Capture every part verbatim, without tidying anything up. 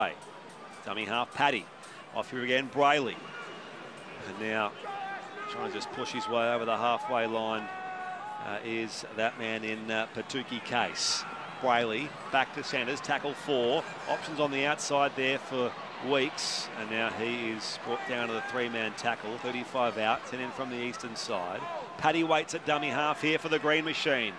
Dummy half, Paddy. Off here again, Brayley. And now trying to just push his way over the halfway line uh, is that man in uh, Patuki Case. Brayley back to Sanders, tackle four. Options on the outside there for Weeks. And now he is brought down to the three-man tackle. thirty-five out, ten in from the eastern side. Paddy waits at dummy half here for the Green Machine.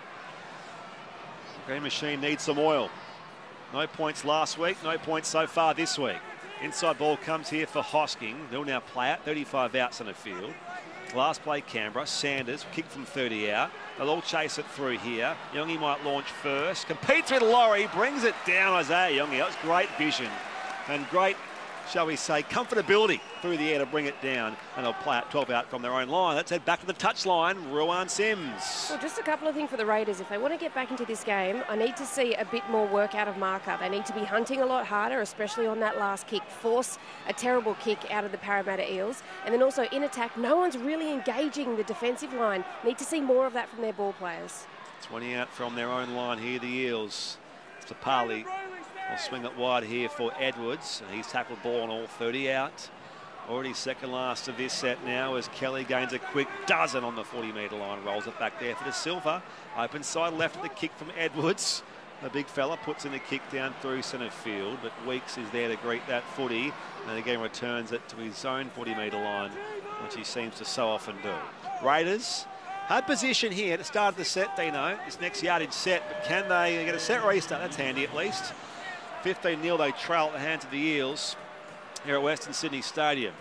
The Green Machine needs some oil. No points last week, no points so far this week. Inside ball comes here for Hosking. They'll now play it, thirty-five outs in the field. Last play Canberra, Sanders, kick from thirty out. They'll all chase it through here. Youngie might launch first. Competes with Laurie, brings it down, Isaiah Youngie. That was great vision and great, shall we say, comfortability through the air to bring it down. And they'll play it twelve out from their own line. Let's head back to the touchline. Ruan Sims. Well, just a couple of things for the Raiders. If they want to get back into this game, I need to see a bit more work out of marker. They need to be hunting a lot harder, especially on that last kick. Force a terrible kick out of the Parramatta Eels. And then also in attack, no one's really engaging the defensive line. Need to see more of that from their ball players. twenty out from their own line here, the Eels. Tapali will swing it wide here for Edwards. And he's tackled ball on all thirty out. Already second last of this set now as Kelly gains a quick dozen on the forty metre line. Rolls it back there for the Silver. Open side left of the kick from Edwards. The big fella puts in the kick down through centre field, but Weeks is there to greet that footy and again returns it to his own forty metre line, which he seems to so often do. Raiders had position here at the start of the set, Dino. This next yardage set, but can they get a set restart? That's handy at least. fifteen nil they trail at the hands of the Eels here at Western Sydney Stadium.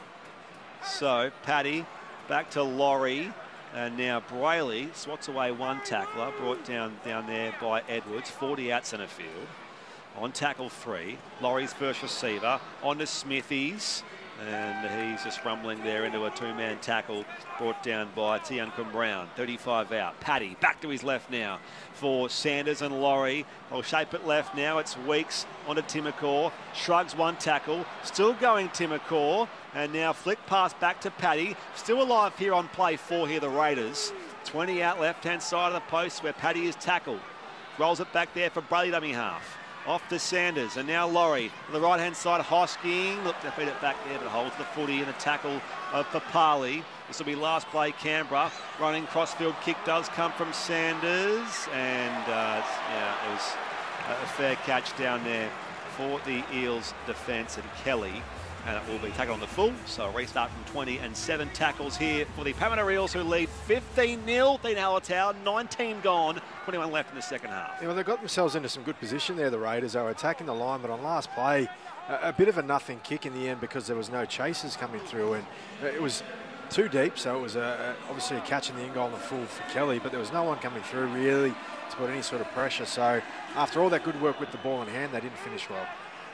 So Paddy back to Laurie, and now Brayley swats away one tackler, brought down down there by Edwards. forty out centre field. On tackle three, Laurie's first receiver, on to Smithies, and he's just rumbling there into a two-man tackle brought down by Tiancum Brown. thirty-five out. Paddy back to his left now for Sanders and Laurie. They'll shape it left now. It's Weeks onto Timokor. Shrugs one tackle. Still going Timokor. And now flick pass back to Paddy. Still alive here on play four here, the Raiders. twenty out left-hand side of the post where Paddy is tackled. Rolls it back there for Brayley dummy half. Off to Sanders, and now Laurie. On the right-hand side, Hosking. Look to feed it back there, but holds the footy in the tackle of Papali. This will be last play, Canberra. Running crossfield kick does come from Sanders. And, uh, yeah, it was a fair catch down there for the Eels' defence and Kelly. And it will be tackled on the full, so a restart from twenty and seven tackles here for the Parramatta Eels, who lead fifteen nil. Dean Alatow, nineteen gone, twenty-one left in the second half. Yeah, well, they got themselves into some good position there, the Raiders. They were attacking the line, but on last play, a, a bit of a nothing kick in the end because there was no chasers coming through, and it was too deep, so it was a, a, obviously a catch in the end goal on the full for Kelly, but there was no one coming through really to put any sort of pressure. So after all that good work with the ball in hand, they didn't finish well.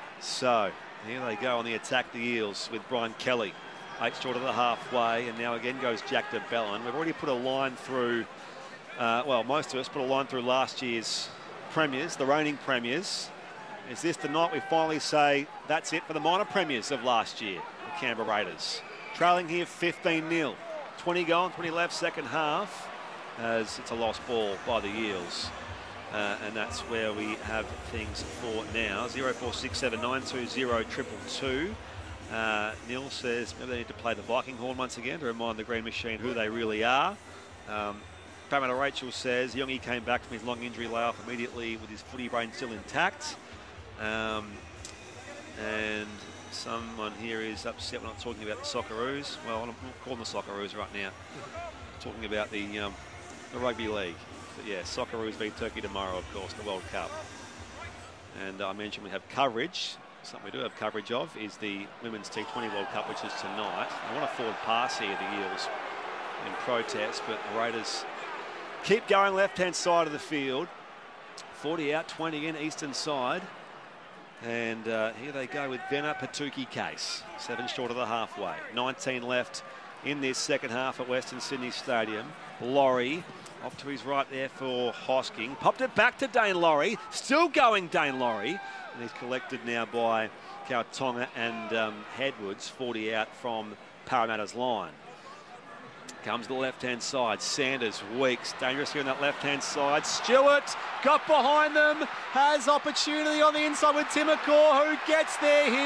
So here they go on the attack, the Eels, with Brian Kelly. Eight short of the halfway, and now again goes Jack de Belin. We've already put a line through, uh, well, most of us put a line through last year's premiers, the reigning premiers. Is this the night we finally say that's it for the minor premiers of last year, the Canberra Raiders? Trailing here fifteen nil. twenty gone, twenty left, second half, as it's a lost ball by the Eels. Uh, and that's where we have things for now. zero four six seven nine two zero two two two. Uh, Neil says maybe they need to play the Viking horn once again to remind the Green Machine who they really are. Um, Parramatta Rachel says Youngie came back from his long injury layoff immediately with his footy brain still intact. Um, and someone here is upset we're not talking about the Socceroos. Well, I'm calling the Socceroos right now. Talking about the, um, the rugby league. But yeah, Socceroos beat Turkey tomorrow, of course, the World Cup. And I mentioned we have coverage. Something we do have coverage of is the Women's T twenty World Cup, which is tonight. I want a forward pass here, the Eels, in protest, but the Raiders keep going left-hand side of the field. forty out, twenty in, eastern side. And uh, here they go with Venner Patuki Case. Seven short of the halfway. nineteen left in this second half at Western Sydney Stadium. Laurie off to his right there for Hosking. Popped it back to Dane Laurie. Still going Dane Laurie. And he's collected now by Kautonga and um, Edwards. forty out from Parramatta's line. Comes to the left-hand side. Sanders, Weeks, dangerous here on that left-hand side. Stewart got behind them, has opportunity on the inside with Timokor, who gets there here.